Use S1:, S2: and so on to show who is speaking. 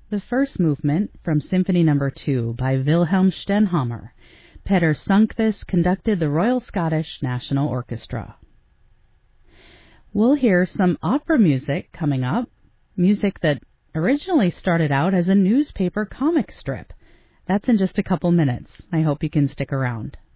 S1: The first movement from Symphony No. 2 by Wilhelm Stenhammar. Peter Sundqvist conducted the Royal Scottish National Orchestra. We'll hear some opera music coming up, music that originally started out as a newspaper comic strip. That's in just a couple minutes. I hope you can stick around.